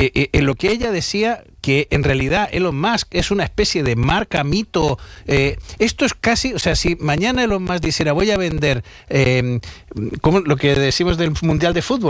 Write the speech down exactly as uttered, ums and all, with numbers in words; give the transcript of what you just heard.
eh, eh, en lo que ella decía, que en realidad Elon Musk es una especie de marca, mito. Eh, esto es casi, o sea, si mañana Elon Musk dijera voy a vender, eh, como lo que decimos del Mundial de Fútbol,